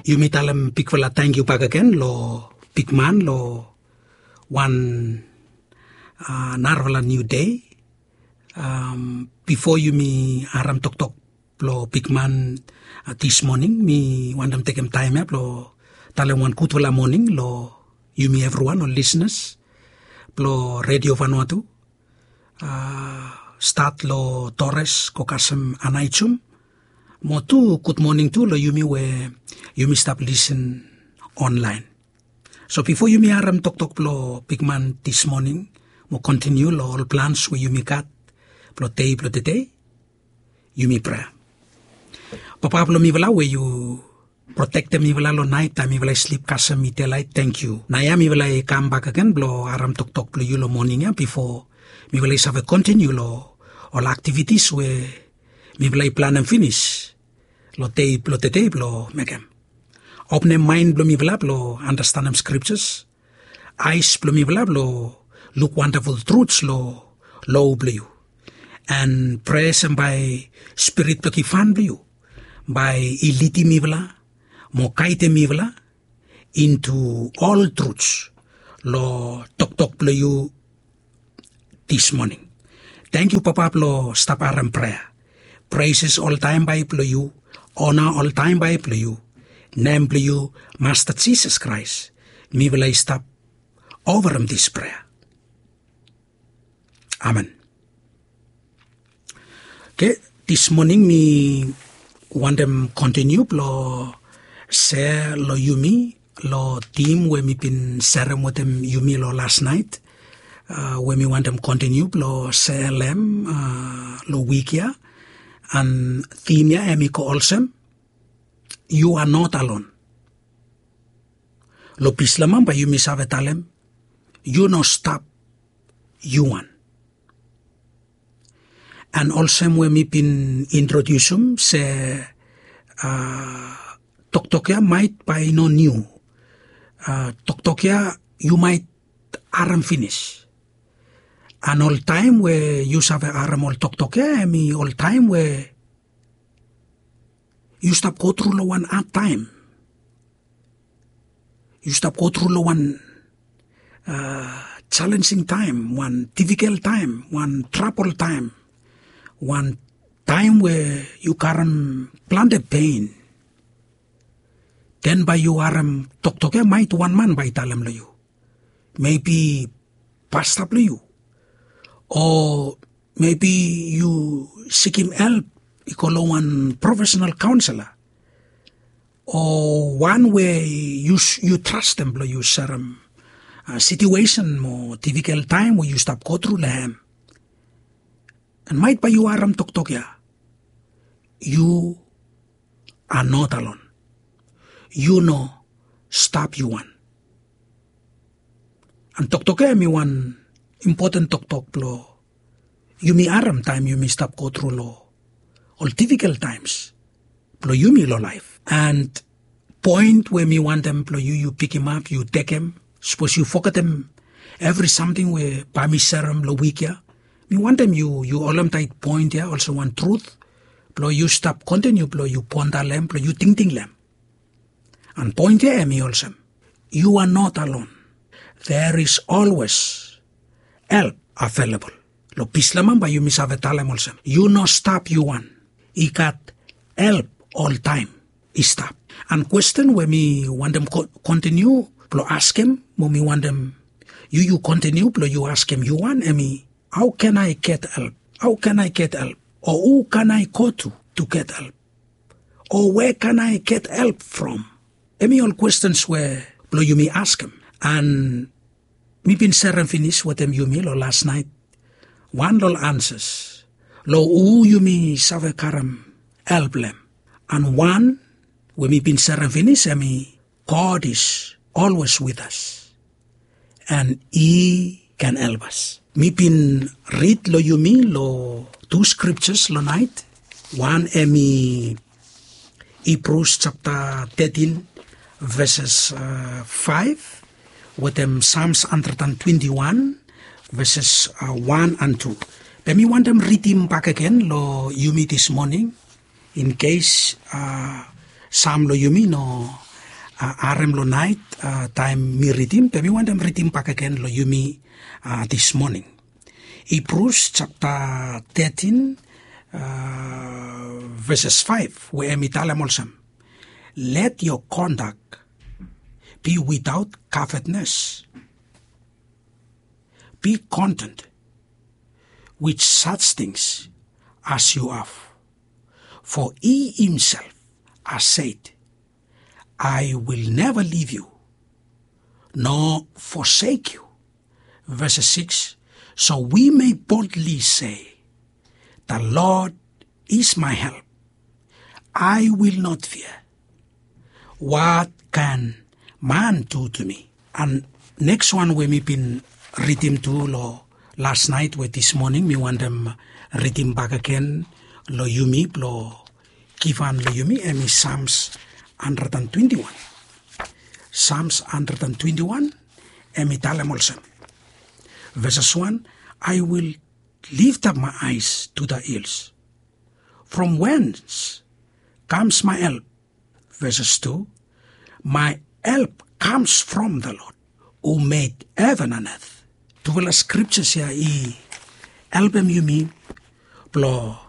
Yumi talam pikvala thank you back again lo pikman lo one narvala new day. Before Yumi aram tok tok lo pikman this morning mi wandam takem time up lo talam one kutwala morning lo Yumi everyone or listeners lo Radio Vanuatu start lo Torres kokasem anaichum mo tu good morning tu lo Yumi we Yumi stop listen online. So before Yumi aram tok tok lo pikman this morning mo continue lo all plans we Yumi got lo day Yumi prayer. Papa lo mi wala we you protect me wala lo night time mi wala sleep kasam mi tell I thank you. Naya mi wala come back again blo aram tok tok blo you lo morning ya before mi wala have continue lo all activities we mi wala plan and finish lo day blo megam. Open mind blo mi wala blo understand them scriptures. Eyes blo mi wala blo look wonderful truths lo blo you. And praise and by spirit blo ki fan blo you. By iliti mi wala mo kaite mi wala into all truths lo tok blo you this morning. Thank you Papa blo stop aram prayer. Praises all time by blo you. Honor all time by blo you. Name blo you Master Jesus Christ. Mi wala stop over this prayer. Amen. Okay, this morning me want them continue lo share lo Yumi lo team where me been sharing with them Yumi lo last night where me want them continue lo share them lo weekia and theme ya emi ko also you are not alone lo pislamam ba Yumi savetalem you no stop you one. And also when we been introduced say Toktokia might by no new. Toktokia you might aram finish. And all time where you have aram all Toktokia, I mean all time where you stop go through one hard time. You stop go through one challenging time, one difficult time, one trouble time. One time where you can plant a pain, then by you aram tok might one man by talam lo you, maybe pastor lo you, or maybe you seek him help, ikolo one professional counselor, or one way you trust them lo you saram situation more difficult time where you stop go through them. And might by you aram tok you are not alone. You know, stop you one. And tok me one important tok lo. You me aram time you me stop go through lo. All difficult times. Plo you me lo life. And point where me want them plo you pick him up, you take him. Suppose you forget them every something where by me serum lo weekia. Me want them you all them tight point here, also one truth. Plo you stop continue, plo you ponda lem, plo you ting lem. And point here me also. You are not alone. There is always help available. Lo pislaman ba you misavetalem also. You no stop you one. He got help all time. He stop. And question where me want them continue, plo ask him, mo me want them you continue, plo you ask him, you want me. How can I get help? How can I get help? Or who can I go to get help? Or where can I get help from? Any all questions where you may ask him. And me been sharing finish with them you me lo last night. One little answers. Lo who you me save karam help them. And one when me been sharing finish me God is always with us. And He can help us. Me been read lo you me lo two scriptures lo night. One emi Hebrews chapter 13 verses 5 with them Psalms 121 verses 1 and 2. Let me want them read him back again lo you me this morning in case Psalm lo you me no Arem lo night, time mi redeem, pe mi want them redeem back again lo yumi this morning. Hebrews chapter 13, verses 5, where mi talem also. Let your conduct be without covetousness. Be content with such things as you have. For he himself has said, I will never leave you, nor forsake you. Verse 6, so we may boldly say, the Lord is my help. I will not fear. What can man do to me? And next one we may been reading to lo last night with this morning, me want them reading back again, lo yumi, lo kifan lo yumi, and Psalms 121. Psalms 121, and me talem also. Verses 1, I will lift up my eyes to the hills. From whence comes my help? Verses 2, my help comes from the Lord, who made heaven and earth. Tuwala scriptures ya I helpem yumi, blo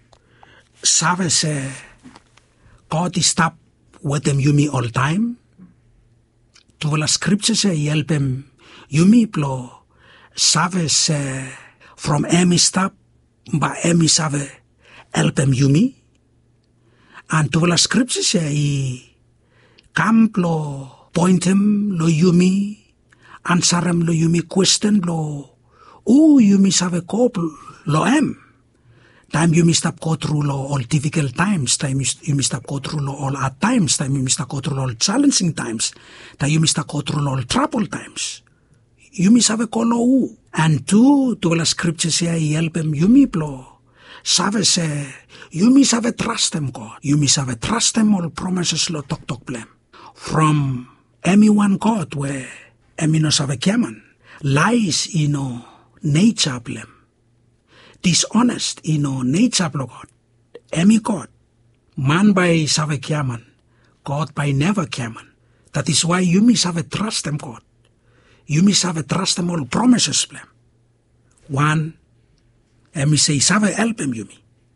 sabe se God is stop with them yumi all time. Tuwala scriptures ya I helpem yumi, blo sabe se from emi stop ba emi sabe helpem yumi. And tuwala scriptures ya I camp lo pointem lo yumi, answerem lo yumi question lo yumi save kop lo em. Time yumi stop go through lo all difficult times, time yumi stop go through lo all hard times, time yumi stop go through lo all challenging times, time yumi stop go through lo all trouble times. Yumi save ko lo and to la scriptures ya I help em yumi plo. Save se yumi save trust them God. Yumi save trust them all promises lo tok blem. From anyone God where no save kiaman. Lies nature blem. Dishonest nature blo God. God. Man by save kiaman. God by never kiaman. That is why yumi save trust them God. Yumi save trust them all promises blem. One, say save help em yumi.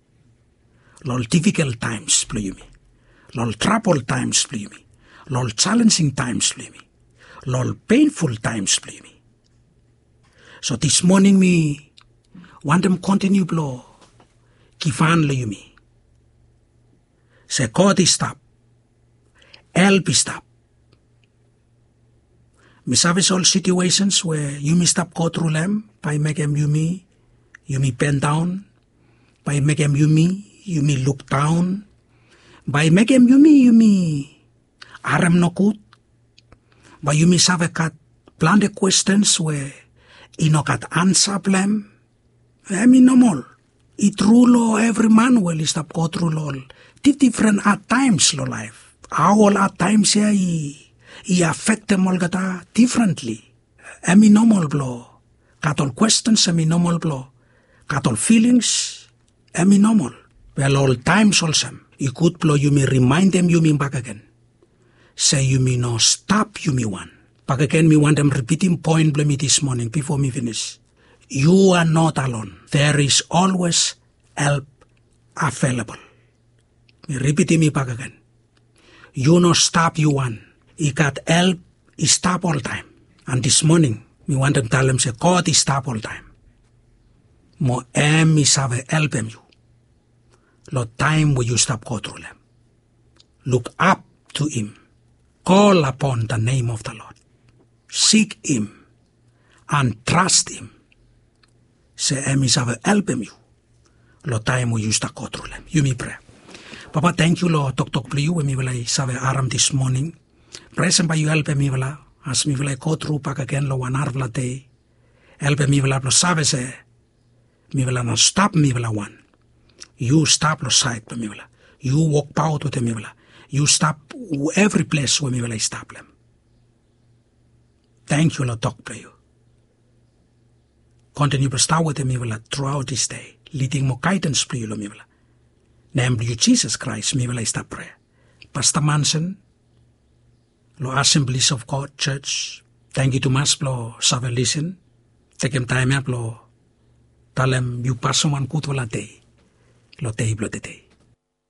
Lol difficult times blo yumi. Lol trouble times blo yumi. Lol challenging times blo yumi. Lol painful times blo yumi. So this morning me want them continue blo kifan lo yumi. Say God is stop. Help is stop. Me service all situations where yumi stop go through them by make em yumi bend down, by make em yumi look down, by make em yumi aram no good, by yumi save kat plan the questions where kat answer blem. Normal. It rule every man will stop go through all different at times lo life. All at times here I affect them all gata differently. Normal blow. Kat all questions normal blow. Kat all feelings normal. Well, all times also. You could blow you may remind them you mean back again. Say you may no stop you me one. Back again me want them repeating point blow me this morning before me finish. You are not alone. There is always help available. Me repeating me back again. You no stop you one. He got help, he stop all time. And this morning, me want them tell them, say, God is stop all time. Mo em is have help him you. Lo time where you stop go through them. Look up to him. Call upon the name of the Lord. Seek him and trust him. Say em is have help him you. Lo time where you stop go through them. You me pray. Papa, thank you, Lord. Talk to you when me will I save aram this morning. Present by you help me vela, as me vela go through back again lo one arvla day. Help me vela lo sabe se, me vela no stop me vela one. You stop lo side me vela. You walk out with me vela. You stop every place where me vela stop them. Thank you, Lord, talk to you. Continue to start with me vela throughout this day, leading more guidance to you lo me vela. Name you Jesus Christ me vela stop prayer. Pastor Manson. lo Assemblies of God Church. Thank you to mas lo save listen. Tekem time up lo talem yu pasuman kut wala day. Lo day blo de day.